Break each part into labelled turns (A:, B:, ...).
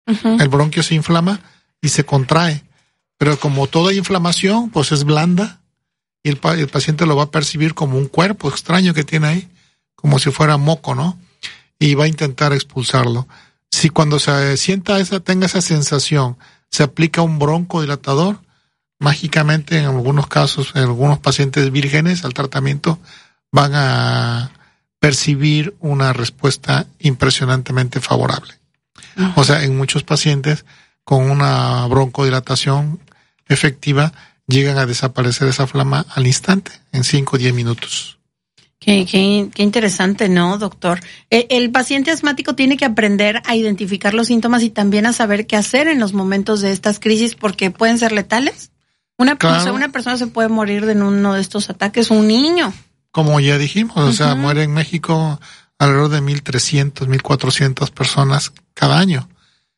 A: El bronquio se inflama y se contrae. Pero como toda inflamación, pues es blanda y el paciente lo va a percibir como un cuerpo extraño que tiene ahí, como si fuera moco, ¿no? Y va a intentar expulsarlo. Si cuando se tenga esa sensación, se aplica un broncodilatador, mágicamente en algunos casos, en algunos pacientes vírgenes al tratamiento, van a percibir una respuesta impresionantemente favorable. O sea, en muchos pacientes con una broncodilatación efectiva llegan a desaparecer esa flama al instante, en 5 o 10 minutos.
B: Qué interesante, ¿no, doctor? El paciente asmático tiene que aprender a identificar los síntomas y también a saber qué hacer en los momentos de estas crisis, porque pueden ser letales. Una persona se puede morir en uno de estos ataques, un niño. Como ya dijimos, o sea, muere en México alrededor de 1,300, 1,400 personas cada año.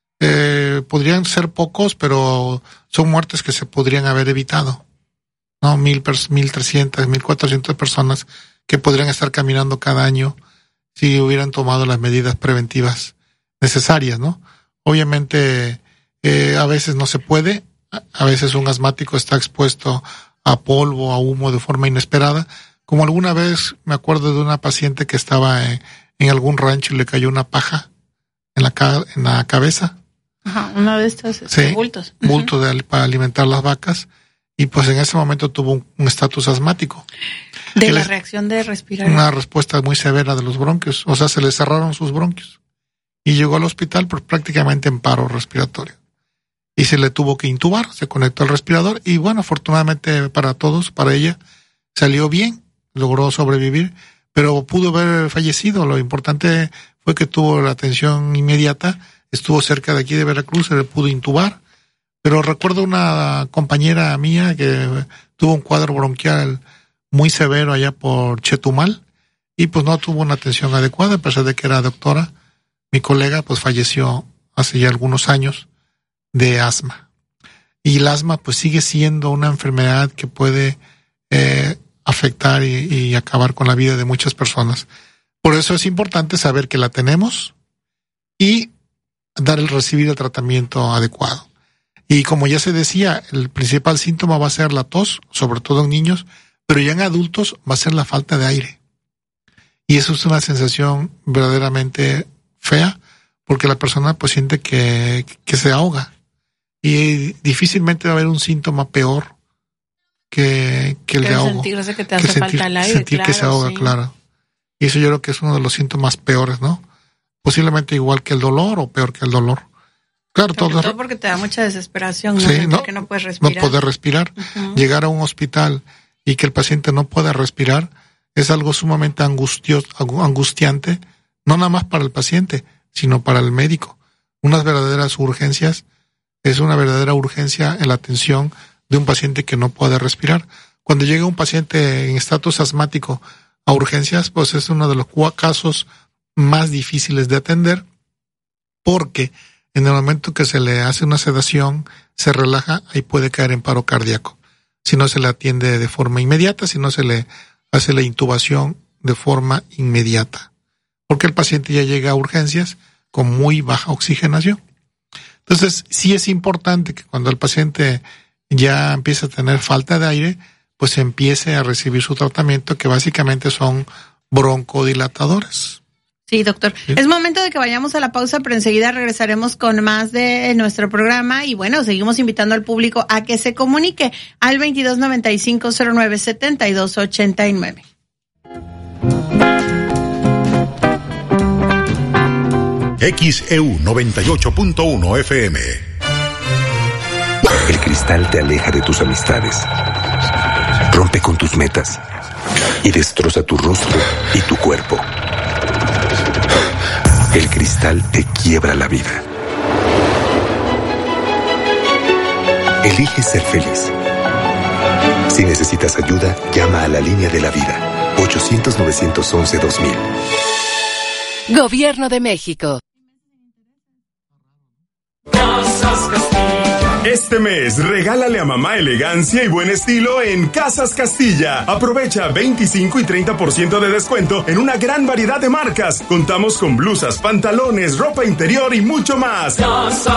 B: Podrían ser pocos, pero son muertes que se podrían haber evitado, ¿no? 1,300, 1,400 personas que podrían estar caminando cada año si hubieran tomado las medidas preventivas necesarias, ¿no? Obviamente, a veces no se puede, a veces un asmático está expuesto a polvo, a humo de forma inesperada, como alguna vez me acuerdo de una paciente que estaba en algún rancho y le cayó una paja en la cabeza. Ajá, una de estas bultos. Bulto para alimentar las vacas, y pues en ese momento tuvo un estatus asmático. De la reacción de respirar. Una respuesta muy severa de los bronquios, o sea, se le cerraron sus bronquios. Y llegó al hospital prácticamente en paro respiratorio. Y se le tuvo que intubar, se conectó al respirador, y bueno, afortunadamente para todos, para ella, salió bien, logró sobrevivir, pero pudo haber fallecido. Lo importante fue que tuvo la atención inmediata, estuvo cerca de aquí de Veracruz, se le pudo intubar. Pero recuerdo una compañera mía que tuvo un cuadro bronquial muy severo allá por Chetumal, y pues no tuvo una atención adecuada, a pesar de que era doctora. Mi colega pues falleció hace ya algunos años de asma. Y el asma pues sigue siendo una enfermedad que puede afectar y acabar con la vida de muchas personas. Por eso es importante saber que la tenemos y recibir el tratamiento adecuado. Y como ya se decía, el principal síntoma va a ser la tos, sobre todo en niños, pero ya en adultos va a ser la falta de aire. Y eso es una sensación verdaderamente fea, porque la persona pues siente que se ahoga. Y difícilmente va a haber un síntoma peor que el de ahogo. Sentirse que te hace falta el aire, sentir que se ahoga, sí. Claro. Y eso yo creo que es uno de los síntomas peores, ¿no? Posiblemente igual que el dolor o peor que el dolor. Claro, todo porque te da mucha desesperación, ¿no? Sí, porque no puedes respirar. No poder respirar. Uh-huh. Llegar a un hospital y que el paciente no pueda respirar es algo sumamente angustiante, no nada más para el paciente, sino para el médico. Unas verdaderas urgencias, es una verdadera urgencia en la atención de un paciente que no puede respirar. Cuando llega un paciente en estatus asmático a urgencias, pues es uno de los casos más difíciles de atender, porque en el momento que se le hace una sedación, se relaja, ahí puede caer en paro cardíaco. Si no se le atiende de forma inmediata, si no se le hace la intubación de forma inmediata. Porque el paciente ya llega a urgencias con muy baja oxigenación. Entonces, sí es importante que cuando el paciente ya empieza a tener falta de aire, pues empiece a recibir su tratamiento, que básicamente son broncodilatadores. Sí, doctor. ¿Sí? Es momento de que vayamos a la pausa, pero enseguida regresaremos con más de nuestro programa y bueno, seguimos invitando al público a que se comunique al 2295-09-7289.
C: XEU 98.1 FM.
D: El cristal te aleja de tus amistades, rompe con tus metas y destroza tu rostro y tu cuerpo. El cristal te quiebra la vida. Elige ser feliz. Si necesitas ayuda, llama a la línea de la vida. 800-911-2000.
E: Gobierno de México.
F: Este mes, regálale a mamá elegancia y buen estilo en Casas Castilla. Aprovecha 25 y 30% de descuento en una gran variedad de marcas. Contamos con blusas, pantalones, ropa interior y mucho más. Casas